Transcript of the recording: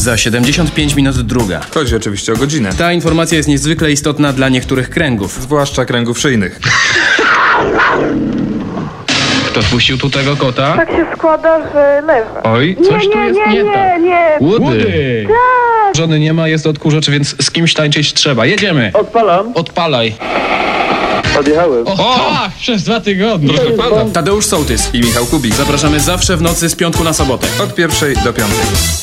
Za 75 minut druga. Chodzi oczywiście o godzinę. Ta informacja jest niezwykle istotna dla niektórych kręgów. Zwłaszcza kręgów szyjnych. Kto spuścił tu tego kota? Tak się składa, że leży. Oj, coś tu jest nie tak. Łudy! Tak. Żony nie ma, jest odkurzacz, więc z kimś tańczyć trzeba. Jedziemy. Odpalam. Odpalaj. Odjechałem. O, tak, przez 2 tygodnie. Proszę pana. Tadeusz Sołtys I Michał Kubik. Zapraszamy zawsze w nocy z piątku na sobotę. Od 1 do 5.